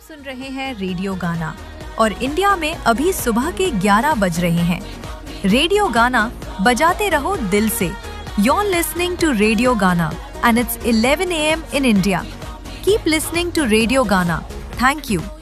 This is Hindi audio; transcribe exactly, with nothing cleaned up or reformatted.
सुन रहे हैं रेडियो गाना और इंडिया में अभी सुबह के ग्यारह बज रहे हैं। रेडियो गाना बजाते रहो दिल से। You're listening to Radio Ghana and it's eleven a m in India. Keep listening to Radio Ghana. Thank you.